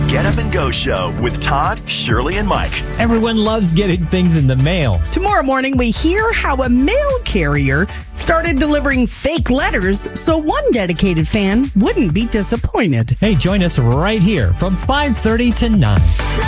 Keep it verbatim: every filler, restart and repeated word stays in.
Get Up and Go Show with Todd, Shirley, and Mike. Everyone loves getting things in the mail. Tomorrow morning, we hear how a mail carrier started delivering fake letters so one dedicated fan wouldn't be disappointed. Hey, join us right here from five thirty to nine.